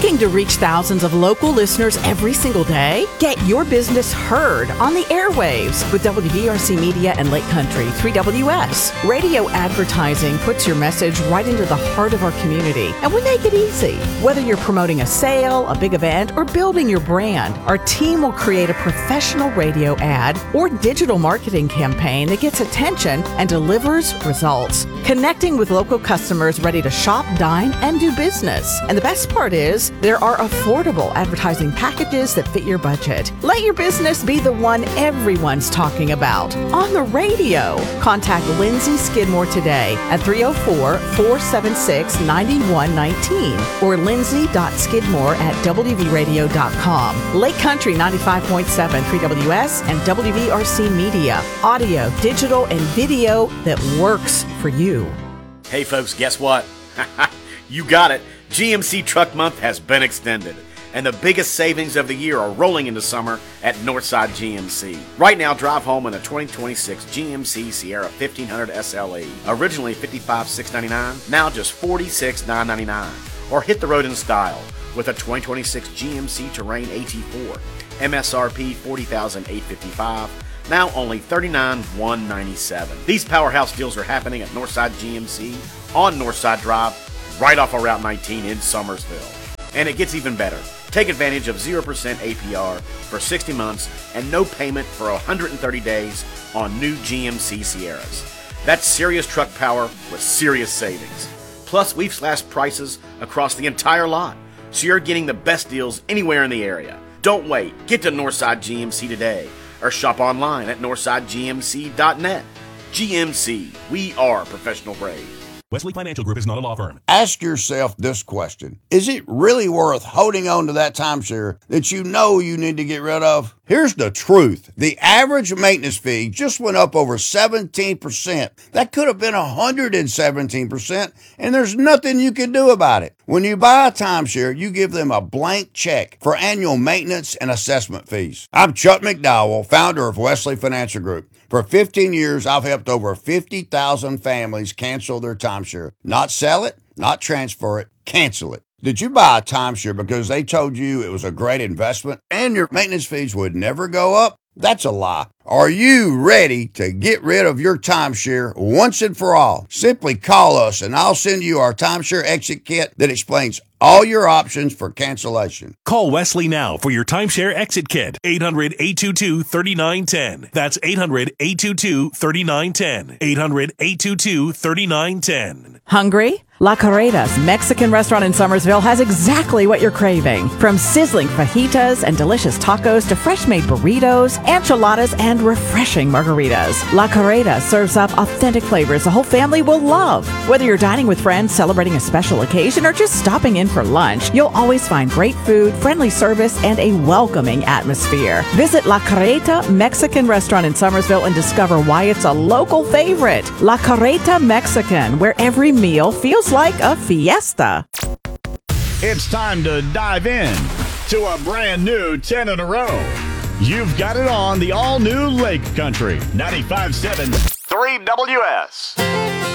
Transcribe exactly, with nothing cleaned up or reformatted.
Looking to reach thousands of local listeners every single day? Get your business heard on the airwaves with W V R C Media and Lake Country three W S. Radio advertising puts your message right into the heart of our community, and we make it easy. Whether you're promoting a sale, a big event, or building your brand, our team will create a professional radio ad or digital marketing campaign that gets attention and delivers results. Connecting with local customers ready to shop, dine, and do business. And the best part is, there are affordable advertising packages that fit your budget. Let your business be the one everyone's talking about on the radio. Contact Lindsay Skidmore today at three oh four, four seven six, nine one one nine or lindsay dot skidmore at w v radio dot com. Lake Country ninety-five point seven three W S and W V R C Media. Audio, digital, and video that works for you. Hey folks, guess what? You got it. G M C Truck Month has been extended, and the biggest savings of the year are rolling into summer at Northside G M C. Right now, drive home in a twenty twenty-six G M C Sierra fifteen hundred S L E. Originally fifty-five thousand six hundred ninety-nine dollars, now just forty-six thousand nine hundred ninety-nine dollars. Or hit the road in style with a twenty twenty-six G M C Terrain A T four. M S R P forty thousand eight hundred fifty-five dollars. Now only thirty-nine thousand one hundred ninety-seven dollars. These powerhouse deals are happening at Northside G M C on Northside Drive, right off of Route nineteen in Summersville. And it gets even better. Take advantage of zero percent A P R for sixty months and no payment for one hundred thirty days on new G M C Sierras. That's serious truck power with serious savings. Plus, we've slashed prices across the entire lot, so you're getting the best deals anywhere in the area. Don't wait. Get to Northside G M C today or shop online at northside g m c dot net. G M C, we are professional grade. Wesley Financial Group is not a law firm. Ask yourself this question. Is it really worth holding on to that timeshare that you know you need to get rid of? Here's the truth. The average maintenance fee just went up over seventeen percent. That could have been one hundred seventeen percent, and there's nothing you can do about it. When you buy a timeshare, you give them a blank check for annual maintenance and assessment fees. I'm Chuck McDowell, founder of Wesley Financial Group. For fifteen years, I've helped over fifty thousand families cancel their timeshare. Not sell it, not transfer it, cancel it. Did you buy a timeshare because they told you it was a great investment and your maintenance fees would never go up? That's a lie. Are you ready to get rid of your timeshare once and for all? Simply call us and I'll send you our timeshare exit kit that explains all your options for cancellation. Call Wesley now for your timeshare exit kit. eight hundred, eight two two, three nine one zero. That's eight hundred, eight two two, three nine one zero. eight hundred, eight two two, three nine one zero. Hungry? La Carreta's Mexican restaurant in Summersville has exactly what you're craving. From sizzling fajitas and delicious tacos to fresh-made burritos, enchiladas, and refreshing margaritas. La Carreta serves up authentic flavors the whole family will love. Whether you're dining with friends, celebrating a special occasion, or just stopping in for lunch, you'll always find great food, friendly service, and a welcoming atmosphere. Visit La Carreta Mexican restaurant in Summersville and discover why it's a local favorite. La Carreta Mexican, where every meal feels like a fiesta. It's time to dive in to a brand new ten in a row. You've got it on the all-new Lake Country ninety-five point seven three W S.